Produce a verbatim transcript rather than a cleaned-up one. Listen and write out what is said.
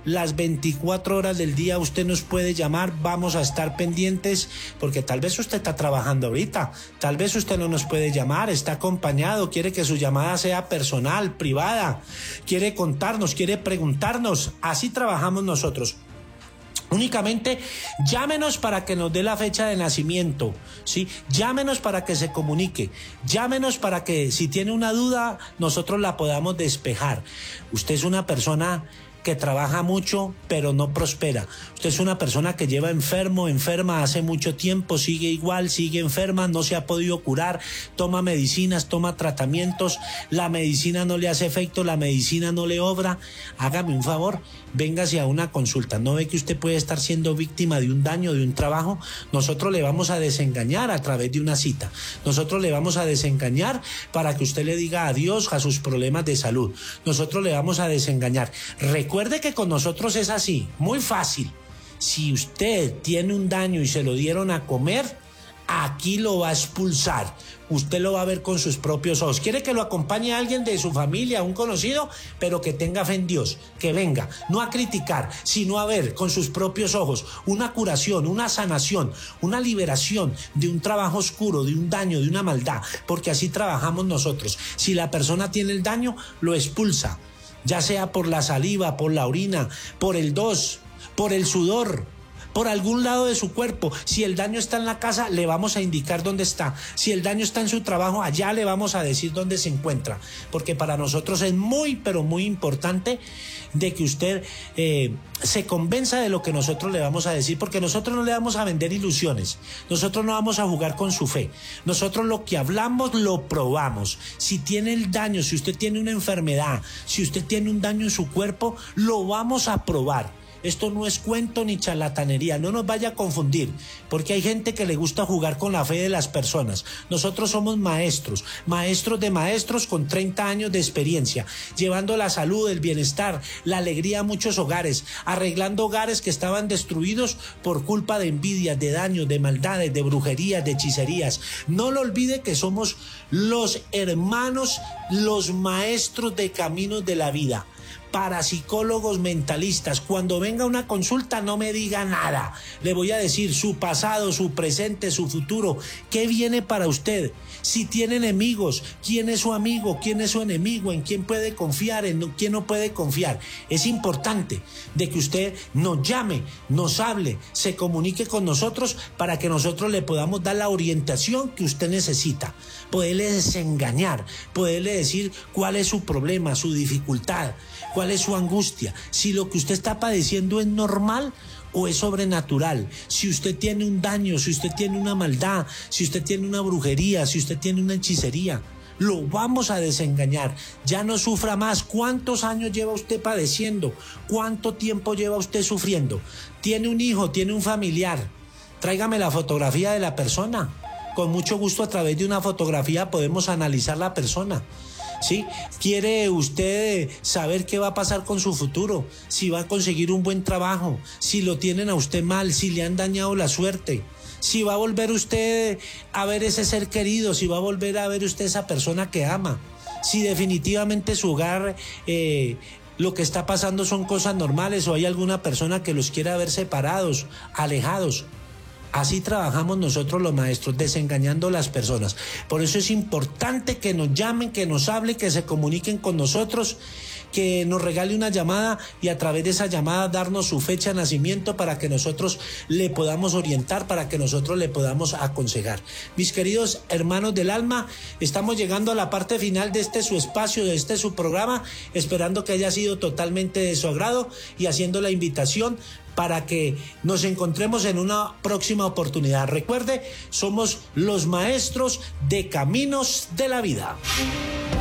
las veinticuatro horas del día usted nos puede llamar, vamos a estar pendientes, porque tal vez usted está trabajando ahorita, tal vez usted no nos puede llamar, está acompañado, quiere que su llamada sea personal, privada, quiere contarnos, quiere preguntarnos, así trabajamos nosotros. Únicamente llámenos para que nos dé la fecha de nacimiento, ¿sí? Llámenos para que se comunique, llámenos para que si tiene una duda nosotros la podamos despejar. Usted es una persona que trabaja mucho pero no prospera. Usted es una persona que lleva enfermo, enferma hace mucho tiempo, sigue igual, sigue enferma, no se ha podido curar, toma medicinas, toma tratamientos, la medicina no le hace efecto, la medicina no le obra. Hágame un favor, véngase a una consulta. ¿No ve que usted puede estar siendo víctima de un daño, de un trabajo? Nosotros le vamos a desengañar a través de una cita. Nosotros le vamos a desengañar para que usted le diga adiós a sus problemas de salud. Nosotros le vamos a desengañar. Recuerde que con nosotros es así, muy fácil. Si usted tiene un daño y se lo dieron a comer, aquí lo va a expulsar. Usted lo va a ver con sus propios ojos. Quiere que lo acompañe a alguien de su familia, un conocido, pero que tenga fe en Dios, que venga, no a criticar, sino a ver con sus propios ojos una curación, una sanación, una liberación de un trabajo oscuro, de un daño, de una maldad, porque así trabajamos nosotros. Si la persona tiene el daño, lo expulsa, ya sea por la saliva, por la orina, por el dos, por el sudor, por algún lado de su cuerpo. Si el daño está en la casa, le vamos a indicar dónde está. Si el daño está en su trabajo, allá le vamos a decir dónde se encuentra. Porque para nosotros es muy, pero muy importante de que usted eh, se convenza de lo que nosotros le vamos a decir, porque nosotros no le vamos a vender ilusiones. Nosotros no vamos a jugar con su fe. Nosotros lo que hablamos lo probamos. Si tiene el daño, si usted tiene una enfermedad, si usted tiene un daño en su cuerpo, lo vamos a probar. Esto no es cuento ni charlatanería, no nos vaya a confundir, porque hay gente que le gusta jugar con la fe de las personas. Nosotros somos maestros, maestros de maestros con treinta años de experiencia, llevando la salud, el bienestar, la alegría a muchos hogares, arreglando hogares que estaban destruidos por culpa de envidias, de daños, de maldades, de brujerías, de hechicerías. No lo olvide que somos los hermanos, los maestros de caminos de la vida. Parapsicólogos mentalistas. Cuando venga una consulta no me diga nada, le voy a decir su pasado, su presente, su futuro, qué viene para usted. Si tiene enemigos, quién es su amigo, quién es su enemigo, en quién puede confiar, en quién no puede confiar. Es importante de que usted nos llame, nos hable, se comunique con nosotros para que nosotros le podamos dar la orientación que usted necesita, poderle desengañar, poderle decir cuál es su problema, su dificultad, cuál es su angustia, si lo que usted está padeciendo es normal o es sobrenatural, si usted tiene un daño, si usted tiene una maldad, si usted tiene una brujería, si usted tiene una hechicería. Lo vamos a desengañar. Ya no sufra más. ¿Cuántos años lleva usted padeciendo? ¿Cuánto tiempo lleva usted sufriendo? ¿Tiene un hijo? ¿Tiene un familiar? Tráigame la fotografía de la persona. Con mucho gusto, a través de una fotografía podemos analizar la persona. ¿Sí? ¿Quiere usted saber qué va a pasar con su futuro? Si va a conseguir un buen trabajo, si lo tienen a usted mal, si le han dañado la suerte, si va a volver usted a ver ese ser querido, si va a volver a ver usted esa persona que ama, si definitivamente su hogar, eh, lo que está pasando son cosas normales o hay alguna persona que los quiera ver separados, alejados. Así trabajamos nosotros los maestros, desengañando a las personas. Por eso es importante que nos llamen, que nos hablen, que se comuniquen con nosotros, que nos regale una llamada y a través de esa llamada darnos su fecha de nacimiento para que nosotros le podamos orientar, para que nosotros le podamos aconsejar. Mis queridos hermanos del alma, estamos llegando a la parte final de este su espacio, de este su programa, esperando que haya sido totalmente de su agrado y haciendo la invitación para que nos encontremos en una próxima oportunidad. Recuerde, somos los maestros de caminos de la vida.